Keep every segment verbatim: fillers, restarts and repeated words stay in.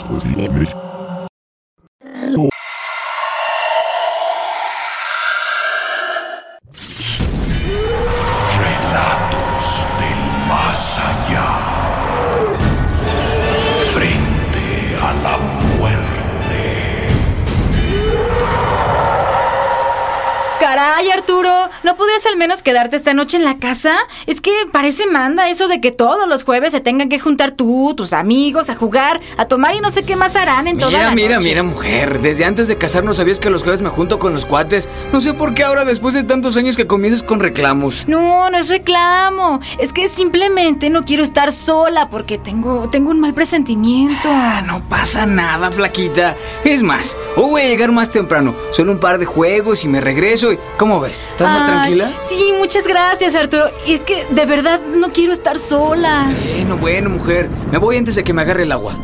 Relatos del más allá. Frente a la muerte. Caray, Arturo, ¿no podrías al menos quedarte esta noche en la casa? Es que parece manda eso de que todos los jueves se tengan que juntar tú, tus amigos, a jugar, a tomar y no sé qué más harán en toda la noche. Mira, mira, mira, mujer, desde antes de casarnos sabías que los jueves me junto con los cuates. No sé por qué ahora, después de tantos años, que comienzas con reclamos. No, no es reclamo, es que simplemente no quiero estar sola porque tengo, tengo un mal presentimiento. Ah, no pasa nada, flaquita. Es más, hoy voy a llegar más temprano, solo un par de juegos y me regreso. Y ¿cómo ves? ¿Estás Ay, más tranquila? Sí, muchas gracias, Arturo. Y es que de verdad no quiero estar sola. Bueno, bueno, mujer. Me voy antes de que me agarre el agua.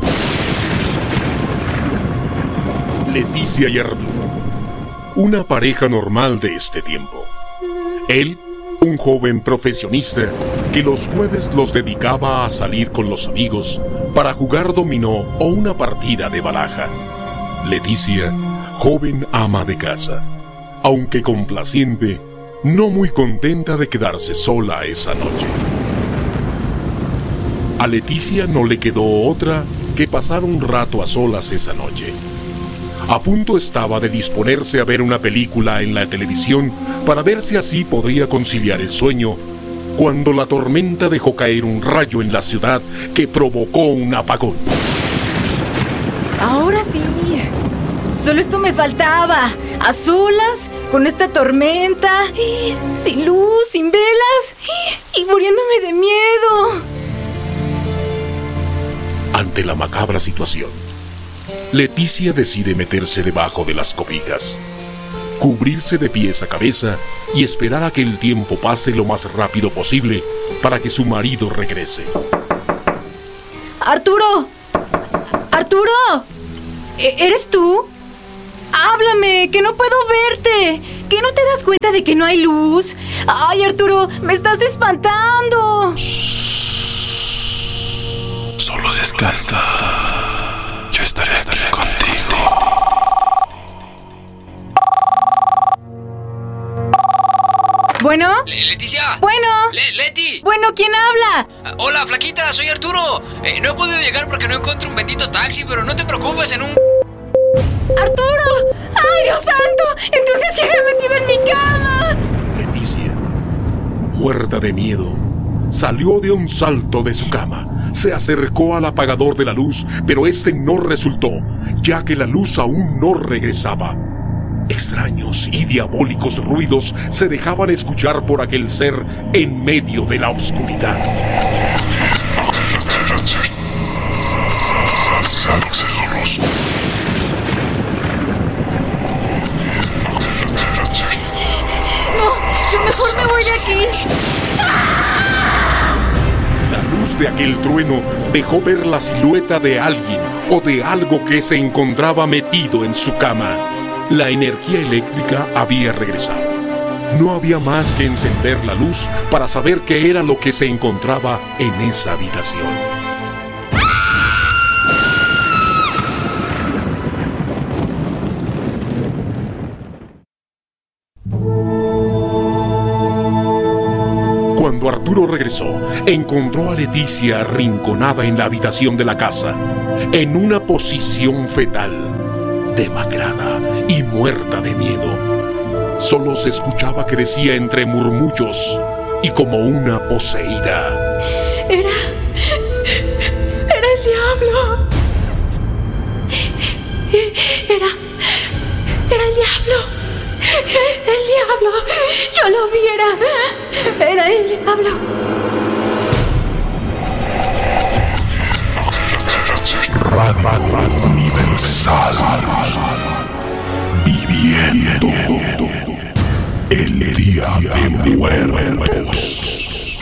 Leticia y Arturo, una pareja normal de este tiempo. Él, un joven profesionista que los jueves los dedicaba a salir con los amigos para jugar dominó o una partida de baraja. Leticia, joven ama de casa, aunque complaciente, no muy contenta de quedarse sola esa noche. A Leticia no le quedó otra que pasar un rato a solas esa noche. A punto estaba de disponerse a ver una película en la televisión para ver si así podría conciliar el sueño, cuando la tormenta dejó caer un rayo en la ciudad que provocó un apagón. Ahora sí. Solo esto me faltaba. A solas, con esta tormenta, sin luz, sin velas y muriéndome de miedo. Ante la macabra situación, Leticia decide meterse debajo de las cobijas, cubrirse de pies a cabeza y esperar a que el tiempo pase lo más rápido posible para que su marido regrese. ¡Arturo! ¡Arturo! ¿Eres tú? ¡Háblame! ¡Que no puedo verte! ¿Que no te das cuenta de que no hay luz? ¡Ay, Arturo! ¡Me estás espantando! Solo descansa. Yo estaré aquí contigo. ¿Bueno? Le- Leticia. ¿Bueno? Le- Leti. Bueno, ¿quién habla? Ah, hola, flaquita, soy Arturo. Eh, no he podido llegar porque no encuentro un bendito taxi, pero no te preocupes, en un... ¡Arturo! ¡Ay, Dios santo! Entonces, ¿quién se ha metido en mi cama? Leticia, muerta de miedo, salió de un salto de su cama, se acercó al apagador de la luz, pero este no resultó, ya que la luz aún no regresaba. Extraños y diabólicos ruidos se dejaban escuchar por aquel ser en medio de la oscuridad. Yo mejor me voy de aquí. La luz de aquel trueno dejó ver la silueta de alguien o de algo que se encontraba metido en su cama. La energía eléctrica había regresado. No había más que encender la luz para saber qué era lo que se encontraba en esa habitación. Cuando Arturo regresó, encontró a Leticia arrinconada en la habitación de la casa, en una posición fetal, demacrada y muerta de miedo. Solo se escuchaba que decía entre murmullos y como una poseída: Era... Era el diablo. Era... Era el diablo. El diablo. Yo lo vi, era... Era el diablo. Radio Universal. Viviendo el día de muertos.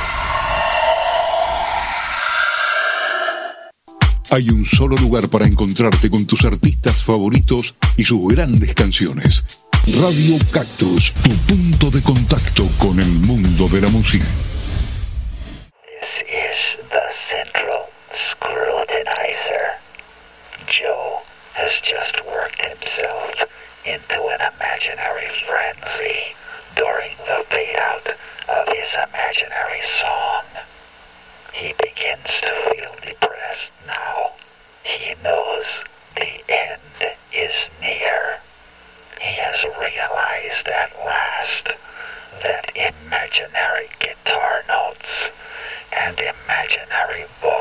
Hay un solo lugar para encontrarte con tus artistas favoritos y sus grandes canciones. Radio Cactus, tu punto de contacto con el mundo de la música. This is the Central Scrutinizer. has just worked himself into an imaginary frenzy during the fade-out of his imaginary song. He begins to feel depressed now. He knows the end is near. He has realized at last that imaginary guitar notes and imaginary voices